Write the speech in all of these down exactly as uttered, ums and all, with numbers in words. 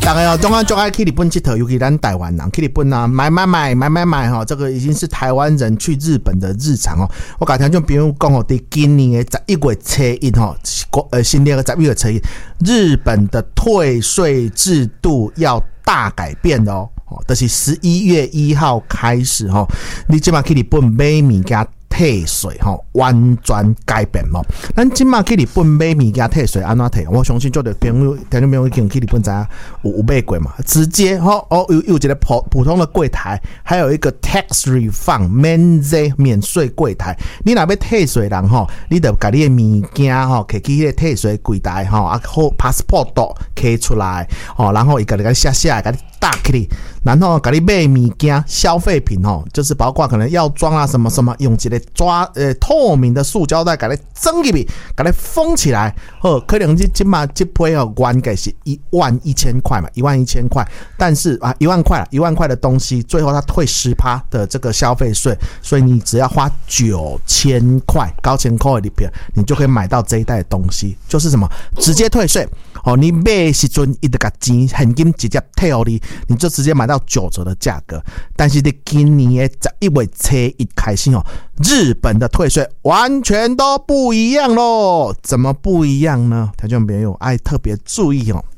大家哦，中央就爱去日本佚佗，尤其咱台湾人去日本啊，买买买买买买哈，这个已经是台湾人去日本的日常哦。我甲听众朋友讲哦，在今年的十一月初一哈，呃，新年的十一月初一，日本的退税制度要大改变的哦，就是十一月一号开始哈，你即马去日本买物件。退税吼，完全改变吼。咱今嘛去日本买物件退税安怎退？我相信做的朋友、听众朋友已经去日本知有有买过嘛？直接吼哦，有有一个普普通的柜台，还有一个 tax refund 免税免税柜台。你若要退税人吼，你就把你的物件吼，摕去迄个退税柜台吼，啊好 passport 都摕出来吼，然后伊甲你甲写写，甲你打起来，然后甲你买物件消费品吼，就是包括可能药妆啊什么什么，用一个抓呃透明的塑胶袋，给它装进去，给它封起来。哦，可能这今嘛这批哦，原价是一万一千块嘛，一万一千块。但是啊，一万块，一万块的东西，最后他退十趴的这个消费税，所以你只要花九千块，高千块里边，你就可以买到这一袋的东西，就是什么直接退税。哦，你买的时阵，伊就把钱现金直接退给你，你就直接买到九折的价格。但是你今年的十一月初一开始哦，日本的退税完全都不一样咯。怎么不一样呢？听众朋友爱特别注意哦。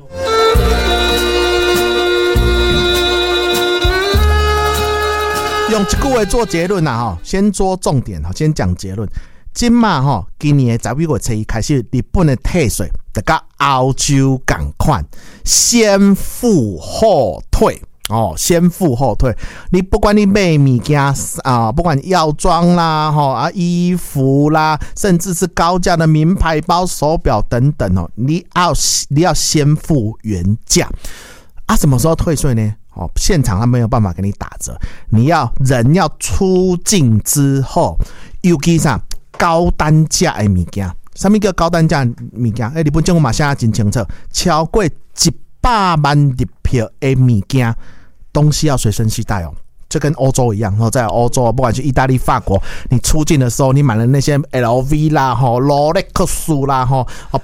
用一句话做结论啊，哈，先做重点，先讲结论。今嘛哈，今年的十一月初一开始，日本的退税就跟欧洲同款，先付后退哦，先付后退。你不管你买物件啊，不管药妆啦、哈啊衣服啦，甚至是高价的名牌包、手表等等哦，你要你要先付原价啊。什么时候退税呢？哦，现场他没有办法给你打折，你要人要出境之后，尤其上。高单价的物件，什么叫高单价物件？诶，日本政府嘛写得真清楚，超过一百万日票的物件，东西要随身携带哦。就跟欧洲一样，在欧洲，不管去意大利、法国，你出境的时候，你买了那些 L V 啦、哈罗莱克斯啦、哈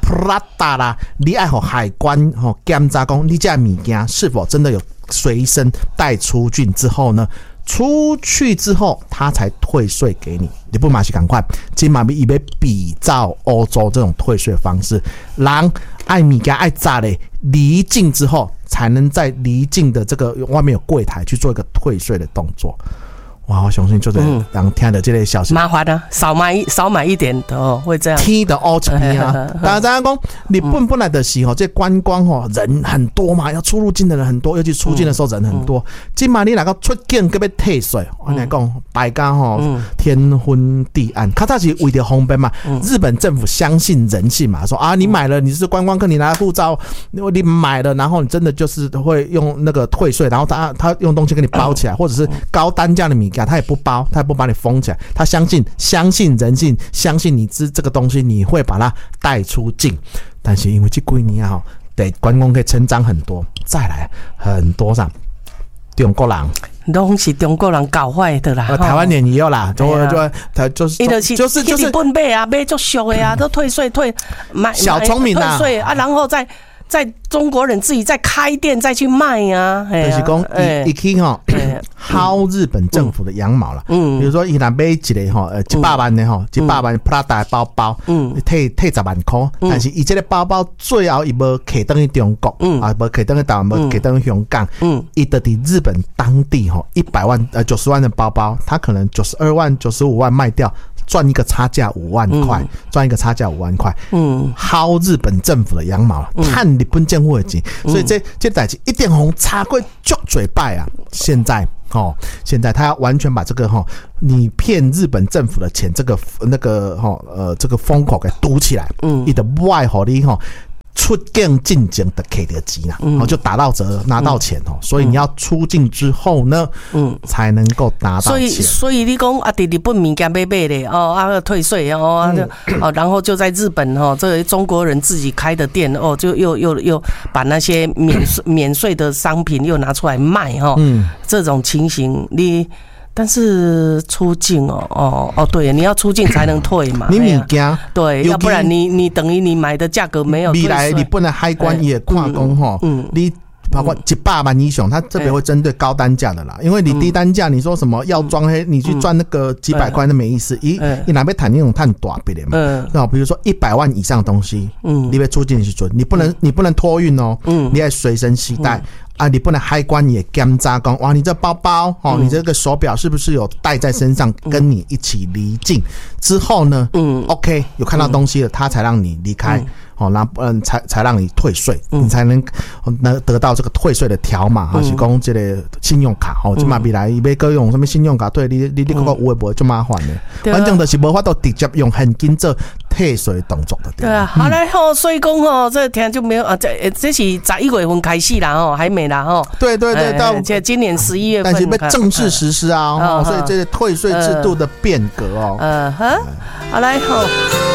Prada 啦，你爱和海关哈检查讲，你这物件是否真的有随身带出境之后呢？出去之后，他才退税给你。你不马是赶快，今马比以为比照欧洲这种退税方式，人爱米家爱炸嘞，离境之后才能在离境的这个外面有柜台去做一个退税的动作。哇，我相信就是让听的这类消息麻烦啊，少买一少买一点的哦，会这样。 天的欧钱啊，大家大家讲，日本本来的时候，这观光哦人很多嘛，要出入境的人很多，尤其出境的时候人很多。今嘛你哪个出境个要退税，我来讲，大家吼天昏地暗，他他是为了方便嘛。日本政府相信人性嘛，说啊，你买了你是观光客，你拿护照，你买了，然后你真的就是会用那个退税，然后他他用东西给你包起来，或者是高单价的米。他也不包，他也不把你封起来，他相信相信人性，相信你知这个东西你会把它带出境。但是因为这几年啊，对观光可以成长很多，再来很多上中国人。 拢是中国人搞坏的啦， 台湾人也有啦，就就他就是就是就是日本买啊，买足俗的啊，都退税退买小聪明啊， 退税啊，然后再。在中国人自己再开店再去卖啊， 就是讲伊伊去吼薅日本政府的羊毛啦。嗯，比如说伊若买一个吼呃一百万的吼，一百万 Prada 的包包，嗯，退退十万块，但是伊这个包包最后伊无摕登去中国，嗯啊，无摕登去台湾，无摕登去香港，嗯，伊得伫日本当地吼一百万呃九十万的包包，他可能九十二万、九十五万卖掉。赚一个差价五万块，赚一个差价五万块，嗯，薅日本政府的羊毛，看日本政府的钱，所以这这代志一定红插过足嘴拜啊！现在哦，现在他要完全把这个哈、哦，你骗日本政府的钱，这个那个哈、哦、呃这个风口给堵起来，嗯，你的外好你哈。出境进境的给的钱啦，嗯，就打到折拿到钱哦，嗯，所以你要出境之后呢，嗯，才能够拿到钱。 所以所以你讲啊，在日本物件买买的哦，啊退税哦，啊就哦，然后就在日本哦，这个中国人自己开的店哦，就又又又把那些免税免税的商品又拿出来卖哈，嗯，这种情形你。但是出境哦哦哦，对，你要出境才能退嘛。 你物件对，要不然你你等于你买的价格没有退税。 未来日本的海关也看讲吼，嗯，你包括一百万以上，它特别会针对高单价的啦。因为你低单价，你说什么药妆黑，你去赚那个几百块那没意思。一你哪边谈那种探大笔的嘛？那比如说一百万以上的东西，嗯，你被出境去准，你不能你不能托运哦，嗯，你要随身携带。啊，你不能海关也检查讲，哇，你这包包哦，你这个手表是不是有带在身上，跟你一起离境之后呢？嗯 ，OK， 有看到东西了，他才让你离开。哦，那嗯，才才让你退税，你才能能得到这个退税的条码哈，是讲这个信用卡哦，就嘛未来要搁用什么信用卡退，你你你嗰个有诶无就麻烦的，反正就是无法度直接用现金做退税动作的。 对啊，好嘞吼，所以讲吼，这天就没有啊，这这是十一月份开始啦吼，还没啦吼。 对对对，到这今年十一月份， 但是要正式实施啊，哦，所以这个退税制度的变革哦。 嗯哼，好嘞吼。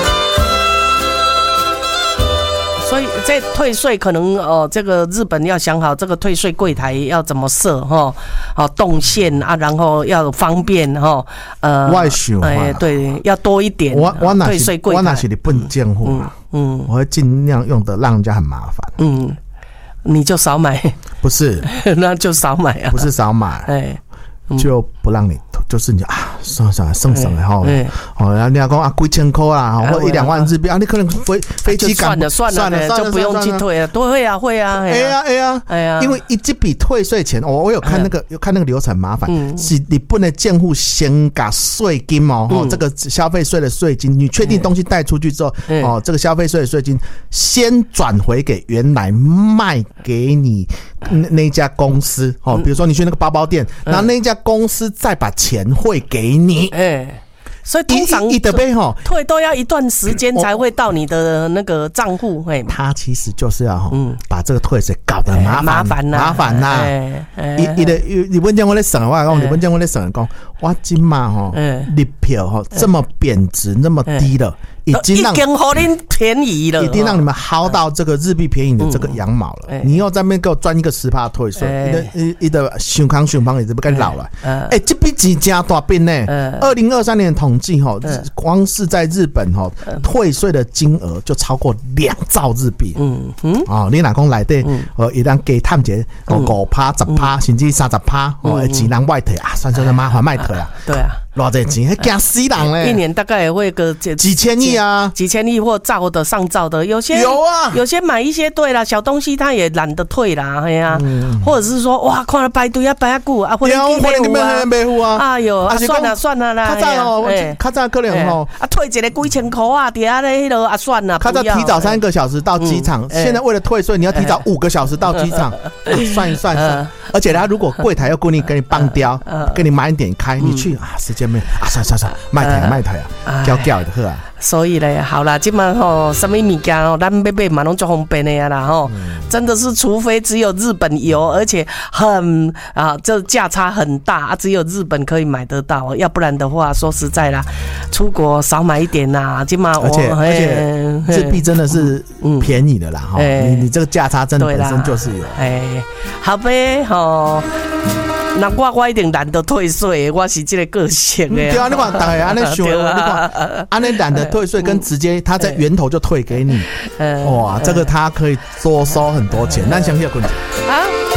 所以在退税可能哦，这个日本要想好这个退税柜台要怎么设哈，哦动线啊，然后要方便哈，呃， 我想哎对，要多一点。 我我退税柜台， 我那是日本政府嘛，嗯，我会尽量用的让人家很麻烦。嗯， 你就少买， 不是， 那就少买啊， 不是少买，哎。就不让你，就是你啊，算了算了，省省了哈。哦，然后你要讲啊，几千块啦，或一两万日币啊，你可能飞飞机赶算了算了算了，就不用去退了，都会啊会啊。 哎呀哎呀哎呀，因为一这笔退税钱，我我有看那个有看那个流程麻烦，是你不能建户先给税金哦，哦这个消费税的税金，你确定东西带出去之后，哦这个消费税的税金先转回给原来卖给你那那家公司哦，比如说你去那个包包店，然后那家公司再把钱汇给你， 哎，所以通常一的杯哈退都要一段时间才会到你的那个账户，哎， 他其实就是要哈，把这个退税搞得麻烦麻烦呐， 麻烦呐，一一的你问见我在省的话，讲你问见我在省的讲，我今嘛哈，日票哈这么贬值那么低了。已经让已经让你便宜了， 已经让你们薅到这个日币便宜的这个羊毛了。嗯、你又在那边给我赚一个十趴退税，你的你你的熊康熊胖也是不该老了。哎、欸，这笔钱加大笔呢。二零二三年的统计哈，光是在日本哈退税的金额就超过两兆日币。嗯嗯，哦，你哪讲来的？呃，一旦给探节哦五趴、十趴，甚至三十趴，哦，钱人外退啊，算算麻烦卖退啊。 对啊。 偌济钱，还惊死人嘞！ 一年大概也会个几千亿啊， 几千亿或兆的上兆的，有些有啊， 有些买一些对啦，小东西他也懒得退啦，哎呀、啊，嗯、或者是说哇，看了排队啊排啊久啊，或者去买户啊， 买户啊， 哎呦，啊算了算了啦， 较早哦，较早可能哦， 啊退一个几千块啊，底下咧迄个啊算了， 较早提早三个小时到机场，嗯、现在为了退税，你要提早五个小时到机场，嗯、算一算算，嗯、而且他如果柜台要故意给你放刁，嗯、给你晚一点开，你去啊时间没啊算算算。卖台卖台啊，叫叫就好啊。 所以咧，好啦，今晚吼，什么物件哦，咱买买嘛拢足方便的呀啦吼，嗯、真的是，除非只有日本有，而且很啊，这价差很大啊，只有日本可以买得到，要不然的话，说实在啦，出国少买一点呐。今晚而且而且日币真的是便宜的啦哈，你你这个价差真的本身就是有。 哎，好呗吼。那我我一定懒得退税，我是这个个性的。 对啊，你看大家安尼想，你看安尼懒得退税，跟直接他在源头就退给你，哇，这个他可以多收很多钱。那想想滚。